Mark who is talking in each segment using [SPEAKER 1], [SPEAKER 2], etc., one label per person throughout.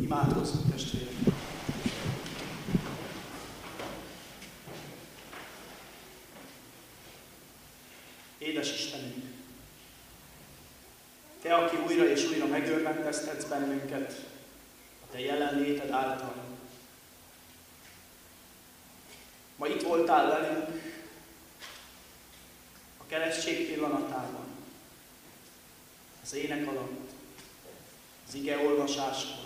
[SPEAKER 1] Imádkozzunk, testvérek! Édes Istenünk! Te, aki újra és újra megörvendeztetsz bennünket a Te jelenléted által. Ma itt voltál velünk a keresztség pillanatában, az ének alatt, az ige olvasáskor.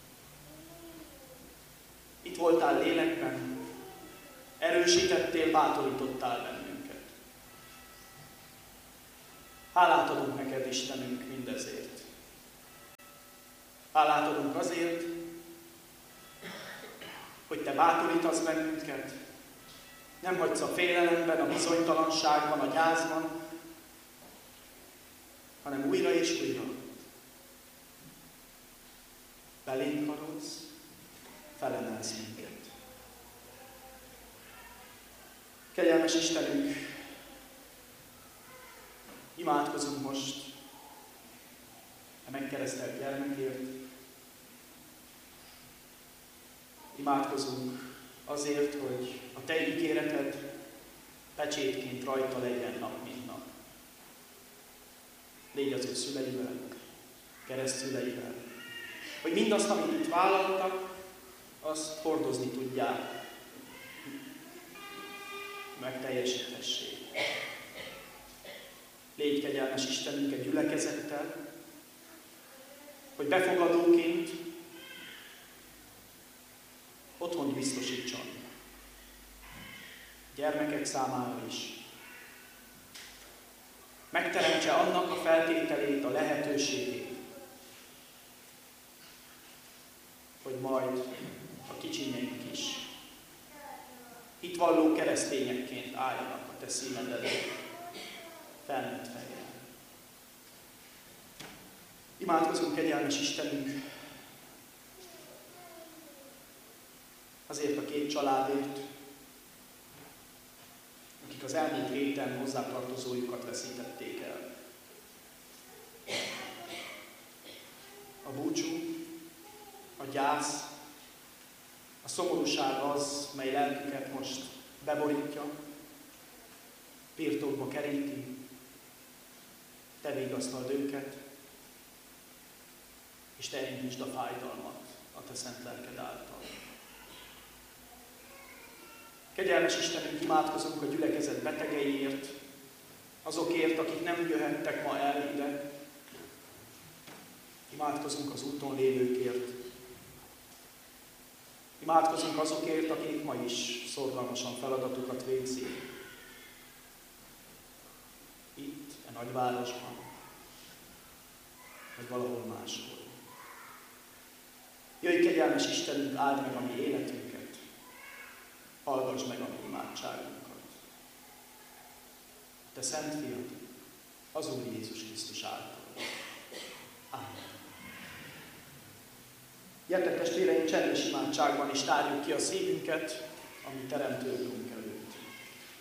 [SPEAKER 1] Itt voltál lélekben, erősítettél, bátorítottál bennünket. Hálát adunk neked, Istenünk, mindezért. Hálát adunk azért, hogy Te bátorítasz bennünket, nem hagysz a félelemben, a bizonytalanságban, a gyászban, hanem újra és újra belénk karolsz, felemelsz minket. Kegyelmes Istenünk, imádkozunk most a megkeresztelt gyermekért. Imádkozunk azért, hogy a Te ígéreted pecsétként rajta legyen nap, mint nap. Légy az ő szüleivel, keresztszüleivel, hogy mindazt, amit itt vállaltak, azt hordozni tudják, megteljesíthessék. Légy kegyelmes Istenünk egy gyülekezettel, hogy befogadóként otthont biztosítson gyermekek számára is. Megteremtse annak a feltételét, a lehetőségét, hogy majd a kicsinyeink is hitvalló keresztényekként álljanak a Te színed előtt, felnőtt fejjel. Imádkozunk, kegyelmes Istenünk, azért a két családért, akik az elmúlt héten hozzátartozójukat veszítették el. A búcsú, a gyász, a szomorúság az, mely lelküket most beborítja, birtokba keríti, Te vigasztald őket, és Te enyhítsd a fájdalmat a Te szent lelked által. Kegyelmes Istenünk, imádkozunk a gyülekezet betegeiért, azokért, akik nem jöhettek ma el ide. Imádkozunk az úton lévőkért. Imádkozunk azokért, akik ma is szorgalmasan feladatukat végzik. Itt, a nagyvárosban, vagy valahol máshol. Jöjj, kegyelmes Istenünk, áld meg a mi életünket, hallgass meg a mi imádságunkat. Te szent fiad, az Úr Jézus Krisztus által. Amen. Gyertek testvéreim, csendes imádságban is tárjuk ki a szívünket, ami Teremtőnk